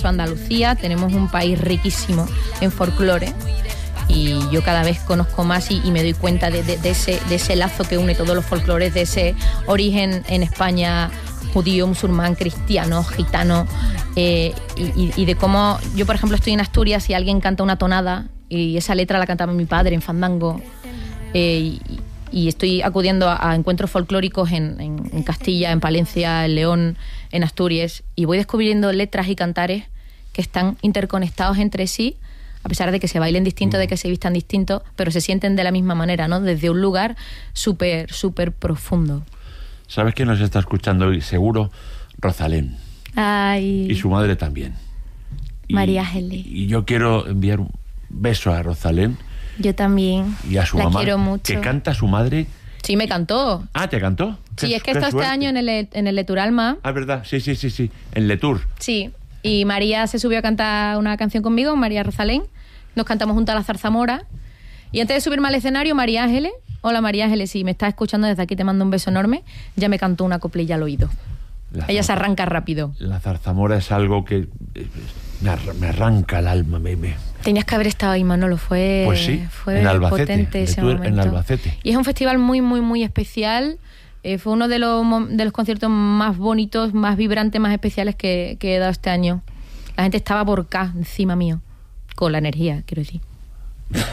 nuestro Andalucía, tenemos un país riquísimo en folclore. Y yo cada vez conozco más y me doy cuenta de ese lazo que une todos los folclores, de ese origen en España judío, musulmán, cristiano, gitano, y de cómo yo, por ejemplo, estoy en Asturias y alguien canta una tonada y esa letra la cantaba mi padre en fandango, y estoy acudiendo a encuentros folclóricos en Castilla, en Palencia, en León, en Asturias, y voy descubriendo letras y cantares que están interconectados entre sí, a pesar de que se bailen distinto, de que se vistan distinto, pero se sienten de la misma manera, ¿no? Desde un lugar súper, súper profundo. ¿Sabes quién nos está escuchando hoy? Seguro, Rosalén. Ay. Y su madre también. María Ángeles. Y yo quiero enviar un beso a Rosalén. Yo también. Y a su la mamá. Quiero mucho. Que canta su madre. Sí, me cantó. Ah, ¿te cantó? Sí, es que está este año en el Leturalma. Ah, verdad, sí. En Letour. Sí. Y María se subió a cantar una canción conmigo, María Rosalén. Nos cantamos juntas la zarzamora. Y antes de subirme al escenario, María Ángeles, hola María Ángeles, si me estás escuchando desde aquí te mando un beso enorme, ya me cantó una coplilla al oído. Ella se arranca rápido. La zarzamora es algo que me arranca el alma. Tenías que haber estado ahí, Manolo, fue, pues sí, fue en Albacete, potente ese momento. En Albacete. Y es un festival muy, muy, muy especial. Fue uno de los conciertos más bonitos, más vibrantes, más especiales que he dado este año. La gente estaba por acá, encima mío, con la energía, quiero decir.